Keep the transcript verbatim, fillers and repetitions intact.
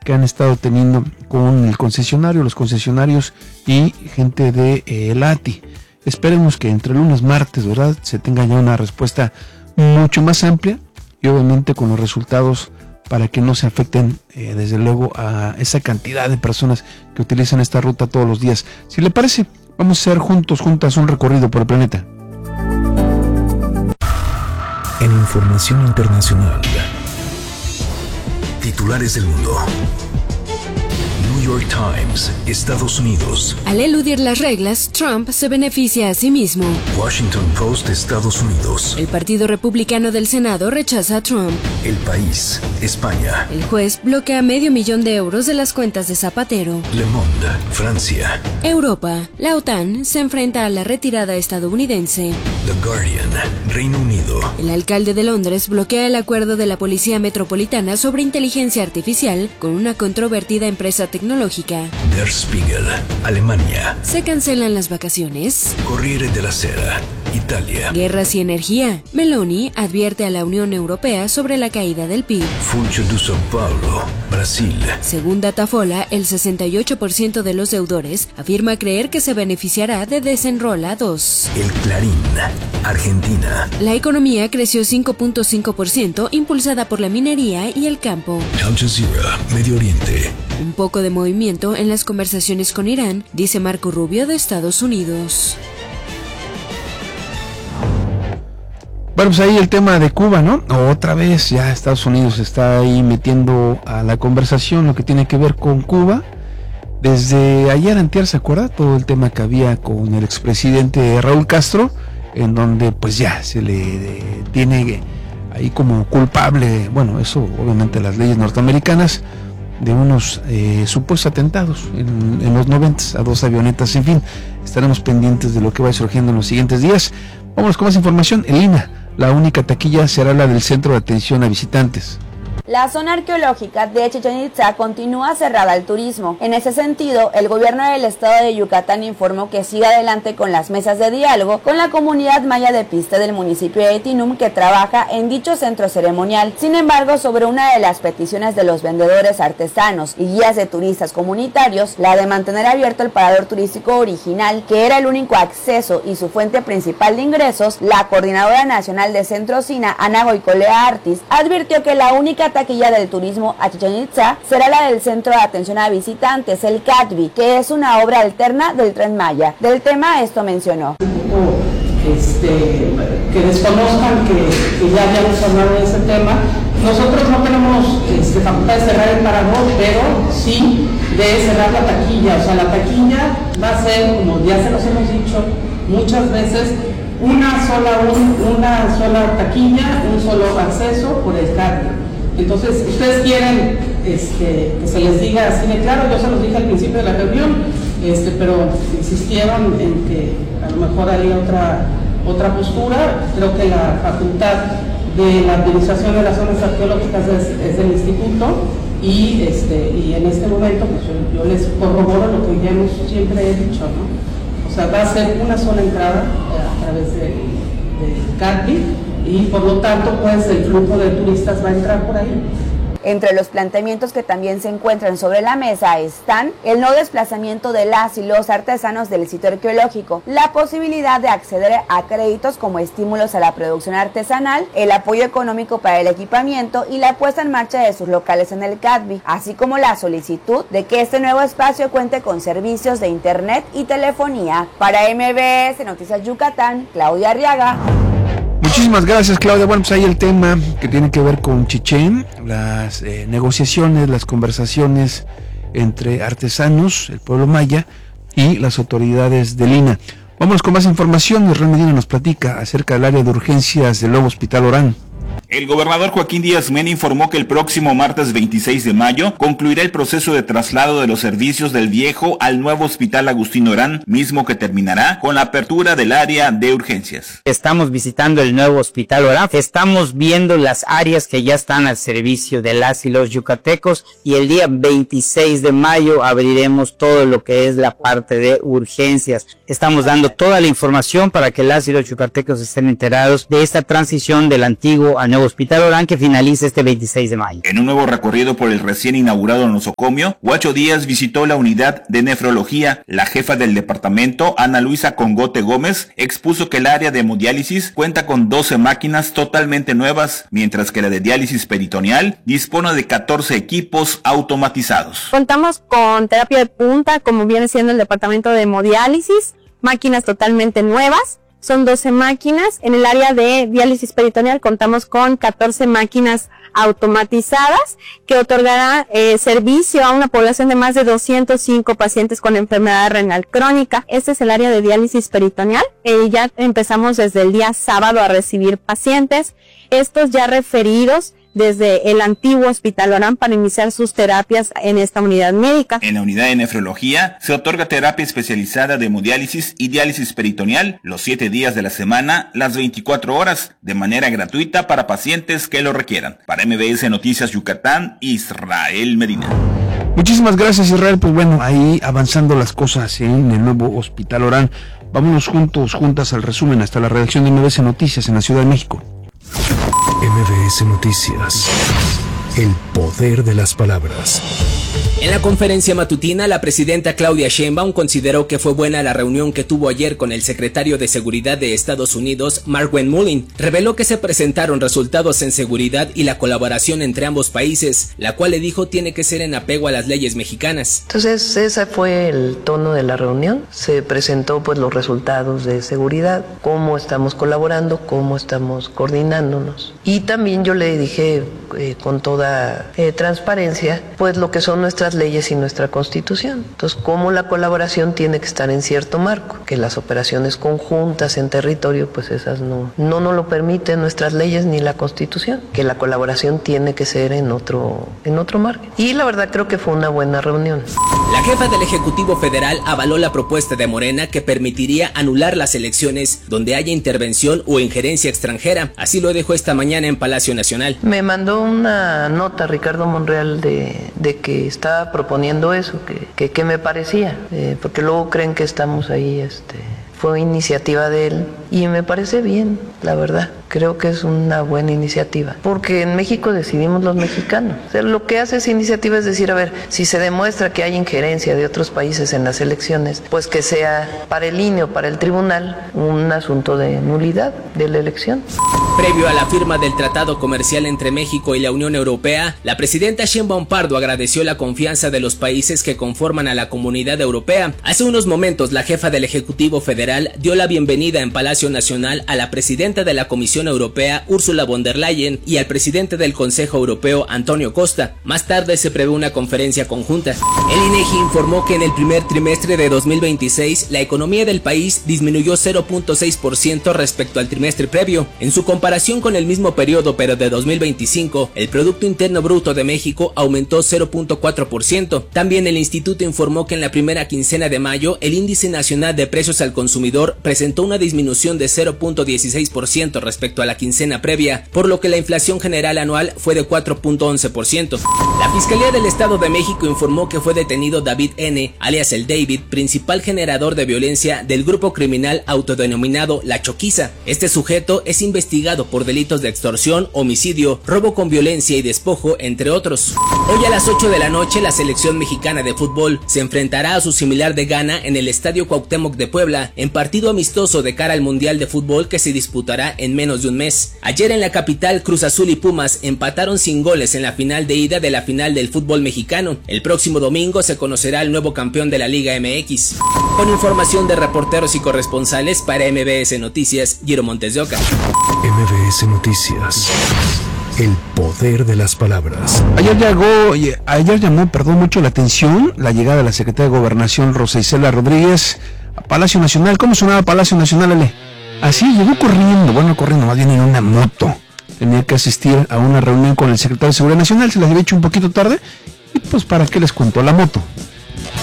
que han estado teniendo con el concesionario, los concesionarios y gente de eh, el A T I. Esperemos que entre lunes, martes, ¿verdad?, se tenga ya una respuesta mucho más amplia y obviamente con los resultados para que no se afecten, eh, desde luego, a esa cantidad de personas que utilizan esta ruta todos los días. Si le parece, vamos a hacer juntos, juntas, un recorrido por el planeta. En información internacional, titulares del mundo. New York Times, Estados Unidos. Al eludir las reglas, Trump se beneficia a sí mismo. Washington Post, Estados Unidos. El Partido Republicano del Senado rechaza a Trump. El País, España. El juez bloquea medio millón de euros de las cuentas de Zapatero. Le Monde, Francia. Europa. La OTAN se enfrenta a la retirada estadounidense. The Guardian, Reino Unido. El alcalde de Londres bloquea el acuerdo de la Policía Metropolitana sobre inteligencia artificial con una controvertida empresa tecnológica. Der Spiegel, Alemania. Se cancelan las vacaciones. Corriere della Sera, Italia. Guerras y energía. Meloni advierte a la Unión Europea sobre la caída del P I B. Funcho de São Paulo, Brasil. Según Datafola, el sesenta y ocho por ciento de los deudores afirma creer que se beneficiará de Desenrola dos. El Clarín, Argentina. La economía creció cinco punto cinco por ciento, impulsada por la minería y el campo. Al Jazeera, Medio Oriente. Un poco de movimiento en las conversaciones con Irán, dice Marco Rubio de Estados Unidos. Bueno, pues ahí el tema de Cuba, ¿no? Otra vez ya Estados Unidos está ahí metiendo a la conversación lo que tiene que ver con Cuba. Desde ayer antier, ¿se acuerda? Todo el tema que había con el expresidente Raúl Castro, en donde pues ya se le tiene ahí como culpable, bueno, eso obviamente las leyes norteamericanas, de unos eh, supuestos atentados en, en los noventas a dos avionetas. En fin, estaremos pendientes de lo que va surgiendo en los siguientes días. Vámonos con más información. El I N A, la única taquilla será la del Centro de Atención a Visitantes. La zona arqueológica de Chichén Itzá continúa cerrada al turismo. En ese sentido, el gobierno del estado de Yucatán informó que sigue adelante con las mesas de diálogo con la comunidad maya de Piste del municipio de Tinum, que trabaja en dicho centro ceremonial. Sin embargo, sobre una de las peticiones de los vendedores artesanos y guías de turistas comunitarios, la de mantener abierto el parador turístico original, que era el único acceso y su fuente principal de ingresos, la coordinadora nacional de Centro Sina, Ana Goicolea Artis, advirtió que la única taquilla del turismo a Chichén Itzá será la del Centro de Atención a Visitantes, el C A T V I, que es una obra alterna del Tren Maya. Del tema esto mencionó. Este, que desconozcan que, que ya habíamos hablado de ese tema. Nosotros no tenemos este, facultad de cerrar el parador, pero sí de cerrar la taquilla. O sea, la taquilla va a ser, como ya se los hemos dicho muchas veces, una sola, un, una sola taquilla, un solo acceso por el C A T V I. Entonces, ustedes quieren este, que se les diga así de claro, yo se los dije al principio de la reunión, este, pero insistieron en que a lo mejor haría otra, otra postura. Creo que la facultad de la administración de las zonas arqueológicas es, es del instituto y, este, y en este momento pues yo, yo les corroboro lo que ya hemos siempre he dicho, ¿no? O sea, va a ser una sola entrada a través del de C A T V I. Y por lo tanto, pues el flujo de turistas va a entrar por ahí. Entre los planteamientos que también se encuentran sobre la mesa están el no desplazamiento de las y los artesanos del sitio arqueológico, la posibilidad de acceder a créditos como estímulos a la producción artesanal, el apoyo económico para el equipamiento y la puesta en marcha de sus locales en el C A T V I, así como la solicitud de que este nuevo espacio cuente con servicios de internet y telefonía. Para M B S Noticias Yucatán, Claudia Arriaga. Muchísimas gracias, Claudia. Bueno, pues ahí el tema que tiene que ver con Chichén, las eh, negociaciones, las conversaciones entre artesanos, el pueblo maya y las autoridades del I N A. Vámonos con más información. Israel Medina nos platica acerca del área de urgencias del nuevo Hospital Orán. El gobernador Joaquín Díaz Mena informó que el próximo martes veintiséis de mayo concluirá el proceso de traslado de los servicios del viejo al nuevo Hospital Agustín Orán, mismo que terminará con la apertura del área de urgencias. Estamos visitando el nuevo Hospital Orán, estamos viendo las áreas que ya están al servicio de las y los yucatecos, y el día veintiséis de mayo abriremos todo lo que es la parte de urgencias. Estamos dando toda la información para que las y los yucatecos estén enterados de esta transición del antiguo al nuevo Hospital Orán que finaliza este veintiséis de mayo. En un nuevo recorrido por el recién inaugurado nosocomio, Huacho Díaz visitó la unidad de nefrología. La jefa del departamento, Ana Luisa Congote Gómez, expuso que el área de hemodiálisis cuenta con doce máquinas totalmente nuevas, mientras que la de diálisis peritoneal dispone de catorce equipos automatizados. Contamos con terapia de punta, como viene siendo el departamento de hemodiálisis, máquinas totalmente nuevas, son doce máquinas. En el área de diálisis peritoneal contamos con catorce máquinas automatizadas que otorgará eh, servicio a una población de más de doscientos cinco pacientes con enfermedad renal crónica. Este es el área de diálisis peritoneal. Eh, ya empezamos desde el día sábado a recibir pacientes, estos ya referidos desde el antiguo Hospital Orán para iniciar sus terapias en esta unidad médica. En la unidad de nefrología se otorga terapia especializada de hemodiálisis y diálisis peritoneal los siete días de la semana, las veinticuatro horas, de manera gratuita para pacientes que lo requieran. Para M B S Noticias Yucatán, Israel Medina. Muchísimas gracias, Israel. Pues bueno, ahí avanzando las cosas en el nuevo Hospital Orán. Vámonos juntos, juntas al resumen hasta la redacción de M B S Noticias en la Ciudad de México. M B S Noticias. El poder de las palabras. En la conferencia matutina, la presidenta Claudia Sheinbaum consideró que fue buena la reunión que tuvo ayer con el secretario de Seguridad de Estados Unidos, Mark Mullin. Reveló que se presentaron resultados en seguridad y la colaboración entre ambos países, la cual le dijo tiene que ser en apego a las leyes mexicanas. Entonces, ese fue el tono de la reunión. Se presentó pues los resultados de seguridad, cómo estamos colaborando, cómo estamos coordinándonos. Y también yo le dije eh, con toda eh, transparencia, pues lo que son nuestras leyes y nuestra Constitución. Entonces, cómo la colaboración tiene que estar en cierto marco, que las operaciones conjuntas en territorio, pues esas no, no nos lo permiten nuestras leyes ni la Constitución, que la colaboración tiene que ser en otro, en otro marco. Y la verdad creo que fue una buena reunión. La jefa del Ejecutivo Federal avaló la propuesta de Morena que permitiría anular las elecciones donde haya intervención o injerencia extranjera. Así lo dejó esta mañana en Palacio Nacional. Me mandó una nota Ricardo Monreal de, de que estaba proponiendo eso, que, que, que me parecía, eh, porque luego creen que estamos ahí, este, fue iniciativa de él y me parece bien, la verdad. Creo que es una buena iniciativa, porque en México decidimos los mexicanos. O sea, lo que hace esa iniciativa es decir, a ver, si se demuestra que hay injerencia de otros países en las elecciones, pues que sea para el I N E o para el tribunal un asunto de nulidad de la elección. Previo a la firma del Tratado Comercial entre México y la Unión Europea, la presidenta Sheinbaum Pardo agradeció la confianza de los países que conforman a la Comunidad Europea. Hace unos momentos, la jefa del Ejecutivo Federal dio la bienvenida en Palacio Nacional a la presidenta de la Comisión Europea, Ursula von der Leyen, y al presidente del Consejo Europeo, Antonio Costa. Más tarde se prevé una conferencia conjunta. El INEGI informó que en el primer trimestre de dos mil veintiséis, la economía del país disminuyó cero punto seis por ciento respecto al trimestre previo. En su comparación con el mismo periodo, pero de dos mil veinticinco, el Producto Interno Bruto de México aumentó cero punto cuatro por ciento. También el instituto informó que en la primera quincena de mayo, el Índice Nacional de Precios al Consumidor presentó una disminución de cero punto dieciséis por ciento respecto a la quincena previa, por lo que la inflación general anual fue de cuatro punto once por ciento. La Fiscalía del Estado de México informó que fue detenido David N., alias el David, principal generador de violencia del grupo criminal autodenominado La Choquiza. Este sujeto es investigado por delitos de extorsión, homicidio, robo con violencia y despojo, entre otros. Hoy a las ocho de la noche, la selección mexicana de fútbol se enfrentará a su similar de Ghana en el Estadio Cuauhtémoc de Puebla, en partido amistoso de cara al Mundial de Fútbol que se disputará en menos de un mes. Ayer en la capital, Cruz Azul y Pumas empataron sin goles en la final de ida de la final del fútbol mexicano. El próximo domingo se conocerá el nuevo campeón de la Liga M X. Con información de reporteros y corresponsales para M B S Noticias, Giro Montes de Oca. M B S Noticias. El poder de las palabras. Ayer llegó, ayer llamó, perdón, mucho la atención la llegada de la secretaria de Gobernación, Rosa Isela Rodríguez, a Palacio Nacional. ¿Cómo sonaba Palacio Nacional, Ale? Así, llegó corriendo, bueno, corriendo, más bien en una moto. Tenía que asistir a una reunión con el secretario de Seguridad Nacional, se las había hecho un poquito tarde, y pues, ¿para qué les cuento? La moto.